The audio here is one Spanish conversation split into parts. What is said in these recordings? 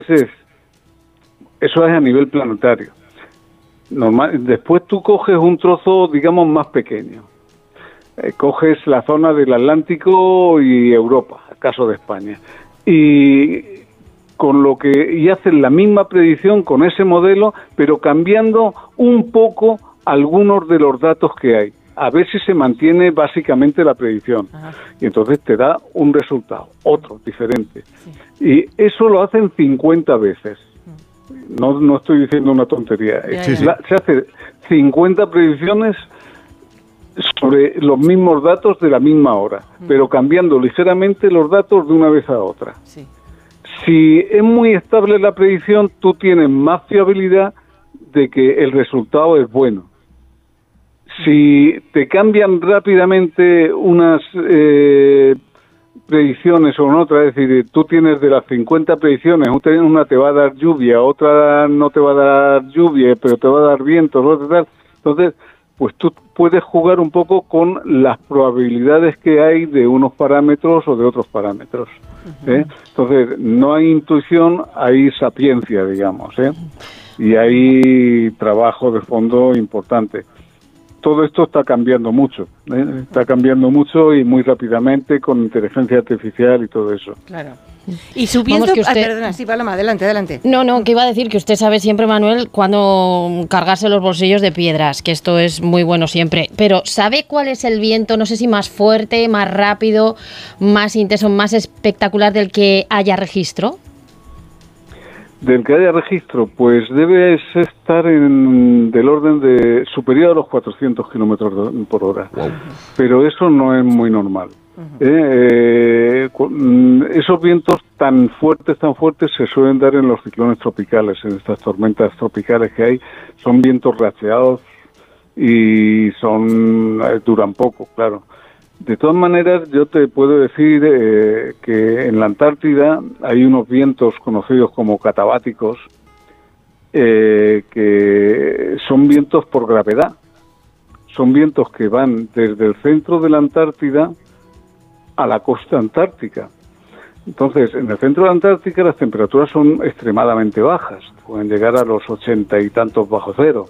veces, eso es a nivel planetario. Después tú coges un trozo, digamos, más pequeño. Coges la zona del Atlántico y Europa, el caso de España, y haces la misma predicción con ese modelo, pero cambiando un poco algunos de los datos que hay, a ver si se mantiene básicamente la predicción. Ajá. Y entonces te da un resultado, otro, diferente. Sí. Y eso lo hacen 50 veces. No estoy diciendo una tontería. Se hace 50 predicciones sobre los mismos datos de la misma hora, pero cambiando ligeramente los datos de una vez a otra. Sí. Si es muy estable la predicción, tú tienes más fiabilidad de que el resultado es bueno. Si te cambian rápidamente unas predicciones o otras, es decir, tú tienes de las 50 predicciones, una te va a dar lluvia, otra no te va a dar lluvia, pero te va a dar viento, otra tal, entonces pues tú puedes jugar un poco con las probabilidades que hay de unos parámetros o de otros parámetros. Entonces, no hay intuición, hay sapiencia, digamos, y hay trabajo de fondo importante. Todo esto está cambiando mucho, está cambiando mucho y muy rápidamente con inteligencia artificial y todo eso. Claro. Y subiendo... perdona, sí, Paloma, adelante. No, que iba a decir que usted sabe siempre, Manuel, cuándo cargarse los bolsillos de piedras, que esto es muy bueno siempre. Pero ¿sabe cuál es el viento? No sé si más fuerte, más rápido, más intenso, más espectacular del que haya registro. Del que haya registro, pues debe estar del orden de superior a los 400 kilómetros por hora. Wow. Pero eso no es muy normal. Esos vientos tan fuertes se suelen dar en los ciclones tropicales, en estas tormentas tropicales que hay. Son vientos racheados y duran poco, claro. De todas maneras, yo te puedo decir que en la Antártida hay unos vientos conocidos como catabáticos, que son vientos por gravedad. Son vientos que van desde el centro de la Antártida a la costa antártica. Entonces, en el centro de la Antártica las temperaturas son extremadamente bajas, pueden llegar a los 80 y tantos bajo cero.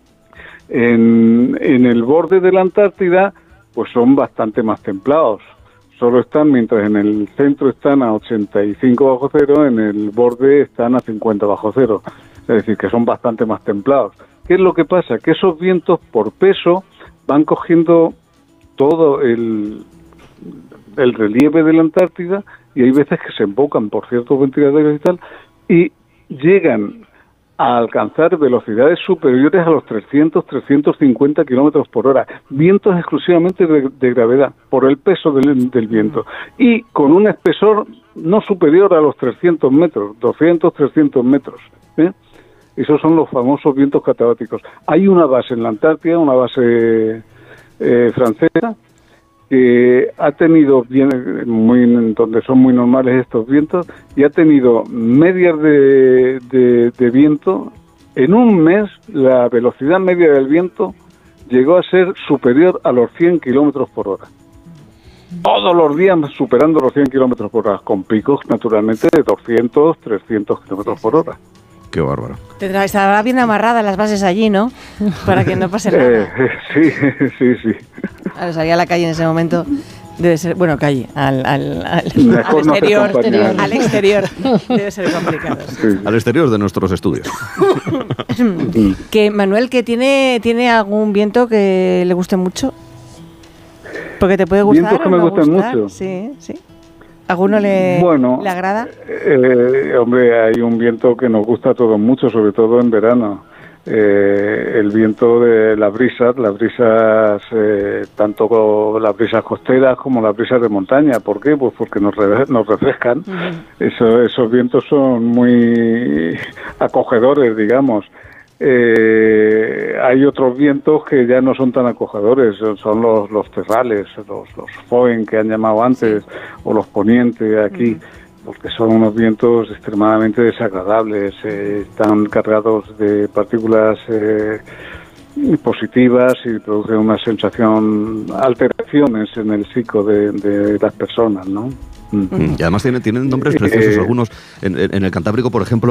En el borde de la Antártida, pues son bastante más templados. Mientras en el centro están a 85 bajo cero, en el borde están a 50 bajo cero. Es decir, que son bastante más templados. ¿Qué es lo que pasa? Que esos vientos, por peso, van cogiendo todo el relieve de la Antártida y hay veces que se embocan por ciertos ventiladores y tal, y llegan a alcanzar velocidades superiores a los 350 kilómetros por hora. Vientos exclusivamente de gravedad, por el peso del viento. Y con un espesor no superior a los 300 metros, 200, 300 metros. Esos son los famosos vientos catabáticos. Hay una base en la Antártida, una base francesa, que ha tenido, donde son muy normales estos vientos, y ha tenido medias de viento. En un mes, la velocidad media del viento llegó a ser superior a los 100 kilómetros por hora. Todos los días superando los 100 kilómetros por hora, con picos, naturalmente, de 200, 300 kilómetros por hora. Qué bárbaro. Estará bien amarrada las bases allí, ¿no? Para que no pase nada. Sí. Claro, salir a la calle en ese momento debe ser... Bueno, calle, al exterior. Al exterior debe ser complicado. Sí. Al exterior de nuestros estudios. Que Manuel, que tiene algún viento que le guste mucho. Porque te puede gustar. Vientos que me gustan mucho. Sí. ¿Alguno le agrada? Hombre, hay un viento que nos gusta a todos mucho, sobre todo en verano. El viento de las brisas, tanto las brisas costeras como las brisas de montaña. ¿Por qué? Pues porque nos refrescan. Esos vientos son muy acogedores, digamos. Hay otros vientos que ya no son tan acogedores, son los terrales, los foehn que han llamado antes, o los poniente aquí, porque son unos vientos extremadamente desagradables, están cargados de partículas positivas y producen una sensación, alteraciones en el psico de las personas, ¿no? Y además tienen nombres preciosos. Algunos, en el Cantábrico, por ejemplo,